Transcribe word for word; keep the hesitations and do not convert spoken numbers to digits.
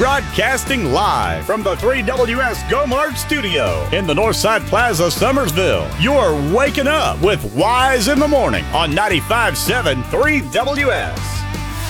Broadcasting live from the three W S Go Mart studio in the Northside Plaza, Summersville. You're waking up with Wise in the Morning on ninety-five point seven three W S.